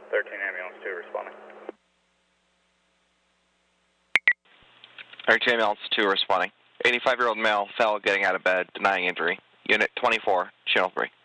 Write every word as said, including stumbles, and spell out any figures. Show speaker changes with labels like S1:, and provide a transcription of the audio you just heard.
S1: thirteen ambulance two responding.
S2: thirteen ambulance two responding. eighty-five-year-old male fell getting out of bed, denying injury. Unit twenty-four, channel three.